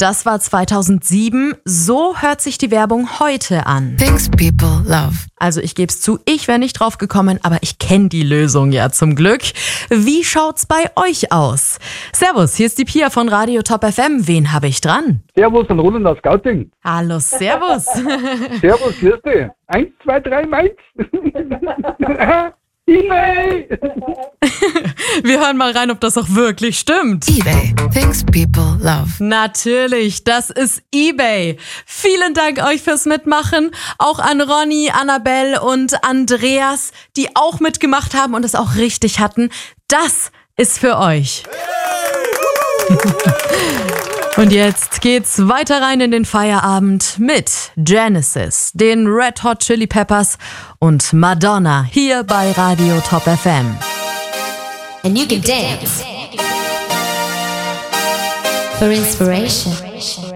Das war 2007. So hört sich die Werbung heute an. Things people love. Also ich gebe es zu, ich wäre nicht drauf gekommen, aber ich kenne die Lösung ja zum Glück. Wie schaut's bei euch aus? Servus, hier ist die Pia von Radio Top FM. Wen habe ich dran? Servus und Roland aus Gauting. Hallo, servus. Servus, grüß dich. 1, 2, 3, Mainz. eBay. Wir hören mal rein, ob das auch wirklich stimmt. eBay. Things people love. Natürlich, das ist eBay. Vielen Dank euch fürs Mitmachen. Auch an Ronny, Annabelle und Andreas, die auch mitgemacht haben und es auch richtig hatten. Das ist für euch. Und jetzt geht's weiter rein in den Feierabend mit Genesis, den Red Hot Chili Peppers und Madonna hier bei Radio Top FM. And you can dance for inspiration.